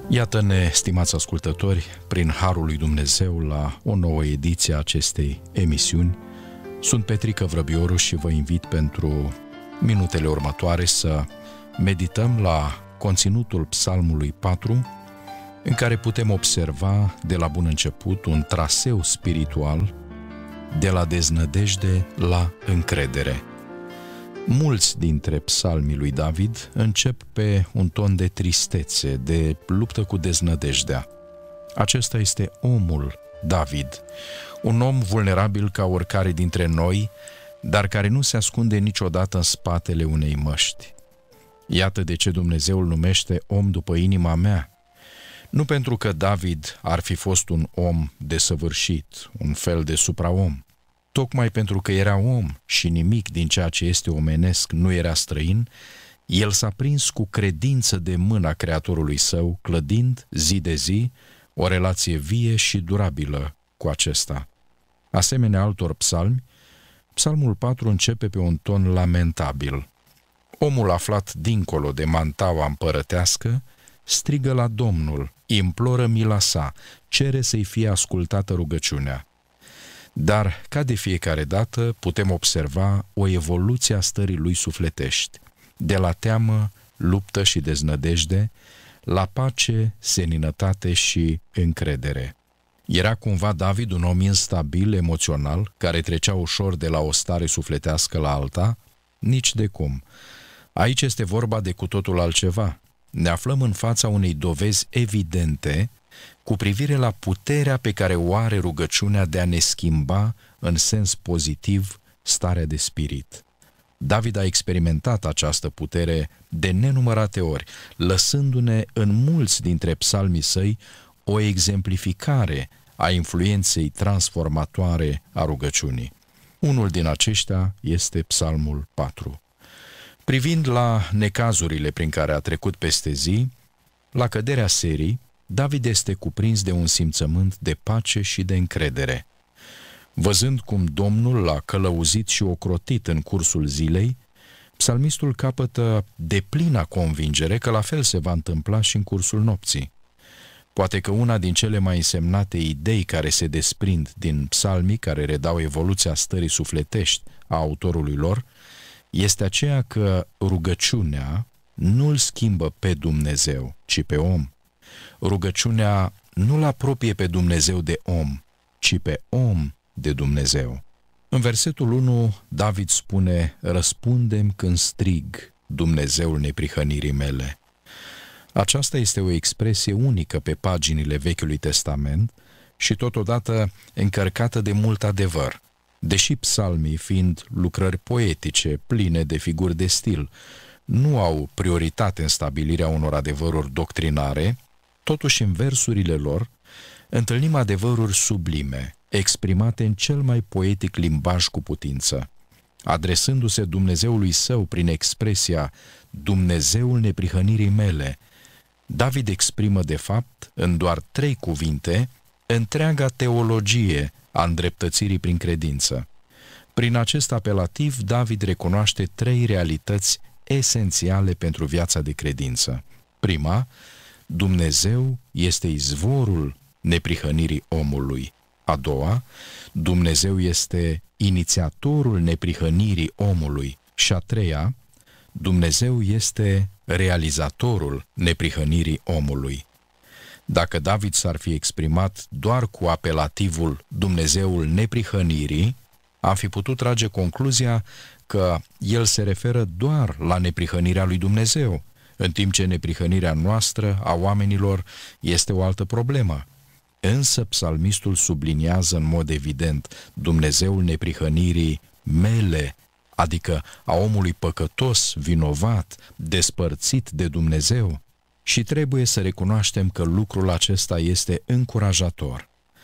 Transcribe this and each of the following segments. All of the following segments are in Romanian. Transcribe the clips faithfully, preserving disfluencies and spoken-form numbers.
Iată-ne, stimați ascultători, prin Harul lui Dumnezeu, la o nouă ediție a acestei emisiuni. Sunt Petrică Vrăbioru și vă invit pentru minutele următoare să medităm la conținutul Psalmului patru, în care putem observa de la bun început un traseu spiritual de la deznădejde la încredere. Mulți dintre psalmii lui David încep pe un ton de tristețe, de luptă cu deznădejdea. Acesta este omul David, un om vulnerabil ca oricare dintre noi, dar care nu se ascunde niciodată în spatele unei măști. Iată de ce Dumnezeu îl numește om după inima mea. Nu pentru că David ar fi fost un om desăvârșit, un fel de supraom, tocmai pentru că era om și nimic din ceea ce este omenesc nu era străin, el s-a prins cu credință de mâna Creatorului său, clădind zi de zi o relație vie și durabilă cu acesta. Asemenea altor psalmi, Psalmul patru începe pe un ton lamentabil. Omul aflat dincolo de mantaua împărătească strigă la Domnul, imploră mila sa, cere să-i fie ascultată rugăciunea. Dar, ca de fiecare dată, putem observa o evoluție a stării lui sufletești, de la teamă, luptă și deznădejde, la pace, seninătate și încredere. Era cumva David un om instabil emoțional, care trecea ușor de la o stare sufletească la alta? Nici de cum. Aici este vorba de cu totul altceva. Ne aflăm în fața unei dovezi evidente cu privire la puterea pe care o are rugăciunea de a ne schimba în sens pozitiv starea de spirit. David a experimentat această putere de nenumărate ori, lăsându-ne în mulți dintre psalmii săi o exemplificare a influenței transformatoare a rugăciunii. Unul din aceștia este Psalmul patru. Privind la necazurile prin care a trecut peste zi, la căderea serii, David este cuprins de un simțământ de pace și de încredere. Văzând cum Domnul l-a călăuzit și ocrotit în cursul zilei, psalmistul capătă deplina convingere că la fel se va întâmpla și în cursul nopții. Poate că una din cele mai însemnate idei care se desprind din psalmii care redau evoluția stării sufletești a autorului lor este aceea că rugăciunea nu-l schimbă pe Dumnezeu, ci pe om. Rugăciunea nu-l apropie pe Dumnezeu de om, ci pe om de Dumnezeu. În versetul unu, David spune, răspundem când strig, Dumnezeul neprihănirii mele. Aceasta este o expresie unică pe paginile Vechiului Testament și totodată încărcată de mult adevăr. Deși psalmii, fiind lucrări poetice, pline de figuri de stil, nu au prioritate în stabilirea unor adevăruri doctrinare, totuși în versurile lor întâlnim adevăruri sublime, exprimate în cel mai poetic limbaj cu putință. Adresându-se Dumnezeului său prin expresia Dumnezeul neprihănirii mele, David exprimă de fapt, în doar trei cuvinte, întreaga teologie a îndreptățirii prin credință. Prin acest apelativ, David recunoaște trei realități esențiale pentru viața de credință. Prima, Dumnezeu este izvorul neprihănirii omului. A doua, Dumnezeu este inițiatorul neprihănirii omului. Și a treia, Dumnezeu este realizatorul neprihănirii omului. Dacă David s-ar fi exprimat doar cu apelativul Dumnezeul neprihănirii, am fi putut trage concluzia că el se referă doar la neprihănirea lui Dumnezeu, în timp ce neprihănirea noastră a oamenilor este o altă problemă. Însă psalmistul subliniază în mod evident Dumnezeul neprihănirii mele, adică a omului păcătos, vinovat, despărțit de Dumnezeu. Și trebuie să recunoaștem că lucrul acesta este încurajator.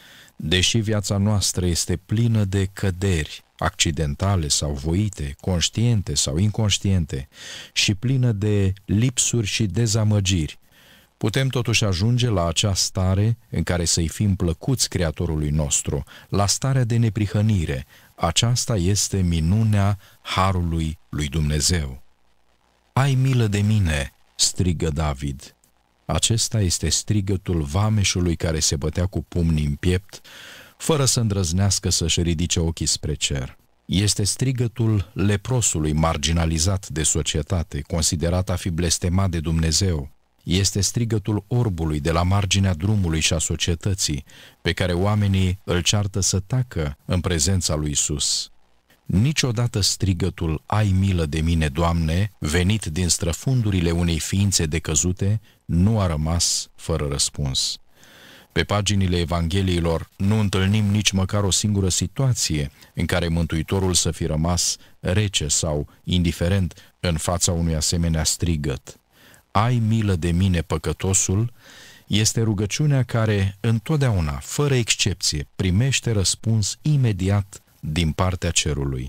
Deși viața noastră este plină de căderi, accidentale sau voite, conștiente sau inconștiente, și plină de lipsuri și dezamăgiri, putem totuși ajunge la acea stare în care să-i fim plăcuți Creatorului nostru, la starea de neprihănire. Aceasta este minunea harului lui Dumnezeu. Ai milă de mine, strigă David. Acesta este strigătul vameșului care se bătea cu pumnii în piept, fără să îndrăznească să-și ridice ochii spre cer. Este strigătul leprosului marginalizat de societate, considerat a fi blestemat de Dumnezeu. Este strigătul orbului de la marginea drumului și a societății, pe care oamenii îl ceartă să tacă în prezența lui Isus. Niciodată strigătul "Ai milă de mine, Doamne", venit din străfundurile unei ființe decăzute, nu a rămas fără răspuns. Pe paginile Evangheliilor nu întâlnim nici măcar o singură situație în care Mântuitorul să fi rămas rece sau indiferent în fața unui asemenea strigăt. "Ai milă de mine, păcătosul", este rugăciunea care întotdeauna, fără excepție, primește răspuns imediat din partea cerului.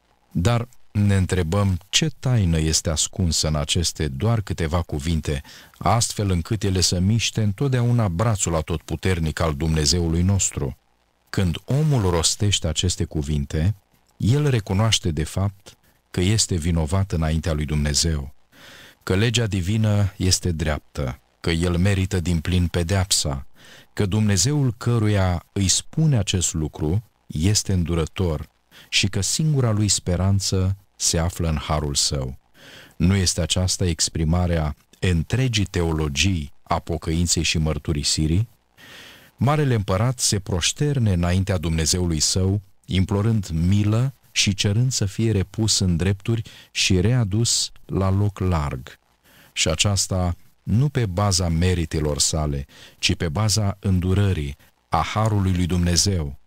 Dar ne întrebăm ce taină este ascunsă în aceste doar câteva cuvinte, astfel încât ele să miște întotdeauna brațul atotputernic al Dumnezeului nostru. Când omul rostește aceste cuvinte, el recunoaște de fapt că este vinovat înaintea lui Dumnezeu, că legea divină este dreaptă, că el merită din plin pedeapsa, că Dumnezeul căruia îi spune acest lucru este îndurător și că singura lui speranță se află în harul său. Nu este aceasta exprimarea întregii teologii a pocăinței și mărturisirii? Marele împărat se proșterne înaintea Dumnezeului său, implorând milă și cerând să fie repus în drepturi și readus la loc larg. Și aceasta nu pe baza meritelor sale, ci pe baza îndurării, a harului lui Dumnezeu.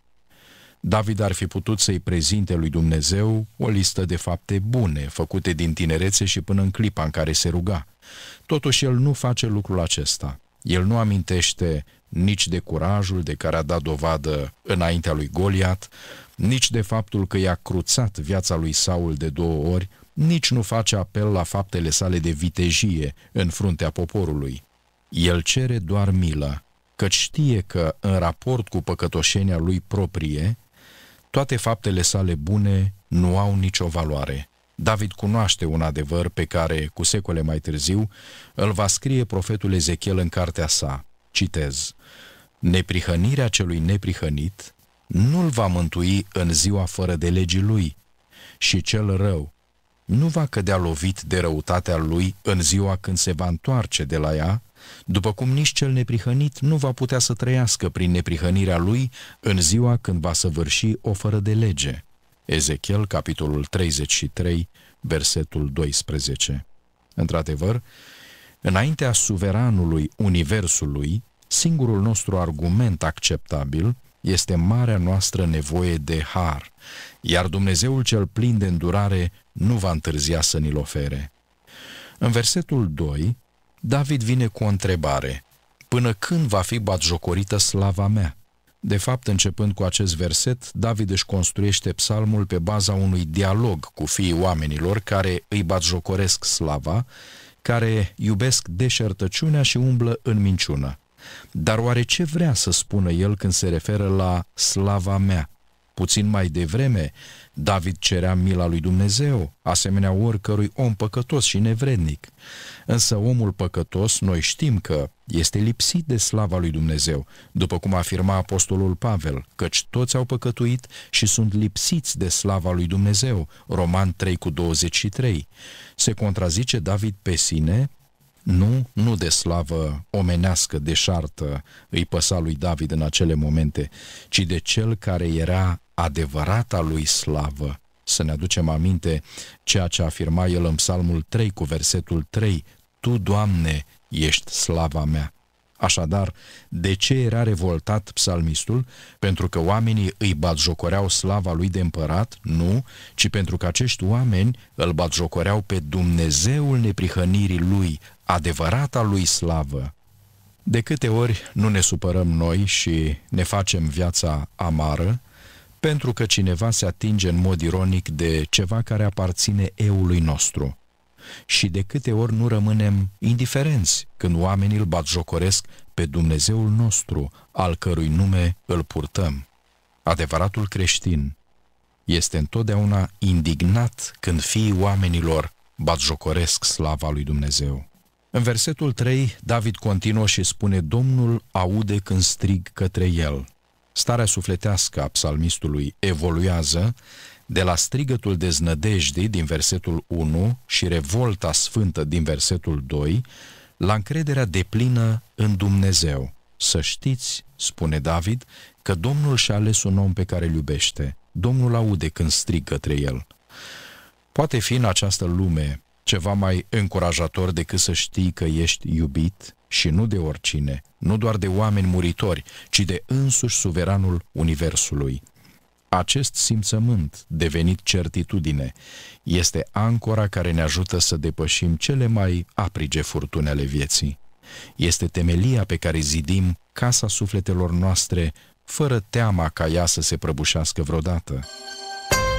David ar fi putut să-i prezinte lui Dumnezeu o listă de fapte bune, făcute din tinerețe și până în clipa în care se ruga. Totuși el nu face lucrul acesta. El nu amintește nici de curajul de care a dat dovadă înaintea lui Goliat, nici de faptul că i-a cruțat viața lui Saul de două ori, nici nu face apel la faptele sale de vitejie în fruntea poporului. El cere doar milă, căci știe că, în raport cu păcătoșenia lui proprie, toate faptele sale bune nu au nicio valoare. David cunoaște un adevăr pe care, cu secole mai târziu, îl va scrie profetul Ezechiel în cartea sa. Citez: "Neprihănirea celui neprihănit nu-l va mântui în ziua fără de legii lui, și cel rău nu va cădea lovit de răutatea lui în ziua când se va întoarce de la ea, după cum nici cel neprihănit nu va putea să trăiască prin neprihănirea lui în ziua când va săvârși o fără de lege." Ezechiel, capitolul treizeci și trei, versetul doisprezece. Într-adevăr, înaintea suveranului universului, singurul nostru argument acceptabil este marea noastră nevoie de har, iar Dumnezeul cel plin de îndurare nu va întârzia să ni-l ofere. În versetul doi, David vine cu o întrebare: "Până când va fi batjocorită slava mea?" De fapt, începând cu acest verset, David își construiește psalmul pe baza unui dialog cu fiii oamenilor care îi batjocoresc slava, care iubesc deșertăciunea și umblă în minciună. Dar oare ce vrea să spună el când se referă la slava mea? Puțin mai devreme, David cerea mila lui Dumnezeu, asemenea oricărui om păcătos și nevrednic. Însă omul păcătos, noi știm că este lipsit de slava lui Dumnezeu, după cum afirma apostolul Pavel, căci toți au păcătuit și sunt lipsiți de slava lui Dumnezeu, Roman trei cu douăzeci și trei. Se contrazice David pe sine? Nu, nu de slavă omenească deșartă îi păsa lui David în acele momente, ci de cel care era adevărata lui slavă. Să ne aducem aminte ceea ce afirma el în Psalmul trei cu versetul trei: "Tu, Doamne, ești slava mea." Așadar, de ce era revoltat psalmistul? Pentru că oamenii îi batjocoreau slava lui de împărat? Nu, ci pentru că acești oameni îl batjocoreau pe Dumnezeul neprihănirii lui, adevărata lui slavă. De câte ori nu ne supărăm noi și ne facem viața amară pentru că cineva se atinge în mod ironic de ceva care aparține eului nostru? Și de câte ori nu rămânem indiferenți când oamenii îl batjocoresc pe Dumnezeul nostru, al cărui nume îl purtăm? Adevăratul creștin este întotdeauna indignat când fiii oamenilor batjocoresc slava lui Dumnezeu. În versetul trei, David continuă și spune: Domnul aude când strig către el. Starea sufletească a psalmistului evoluează de la strigătul deznădejdii din versetul unu și revolta sfântă din versetul doi la încrederea deplină în Dumnezeu. Să știți, spune David, că Domnul și-a ales un om pe care îl iubește. Domnul aude când strig către el. Poate fi în această lume ceva mai încurajator decât să știi că ești iubit și nu de oricine, nu doar de oameni muritori, ci de însuși suveranul universului. Acest simțământ, devenit certitudine, este ancora care ne ajută să depășim cele mai aprige furtuni ale vieții. Este temelia pe care zidim casa sufletelor noastre, fără teama ca ea să se prăbușească vreodată.